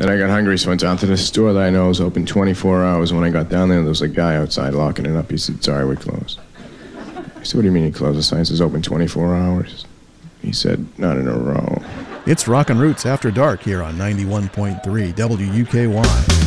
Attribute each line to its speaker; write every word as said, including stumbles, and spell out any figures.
Speaker 1: Then I got hungry, so I went down to the store that I know is open twenty-four hours. When I got down there, there was a guy outside locking it up. He said, sorry, we closed. I said, what do you mean you closed? The sign says open twenty-four hours. He said, not in a row.
Speaker 2: It's Rockin' Roots After Dark here on ninety-one point three W U K Y.